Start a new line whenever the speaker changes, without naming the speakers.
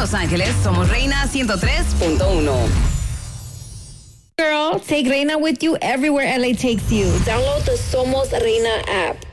Los Ángeles, somos Reina 103.1.
Girl, take Reina with you everywhere LA takes you. Download the Somos Reina app.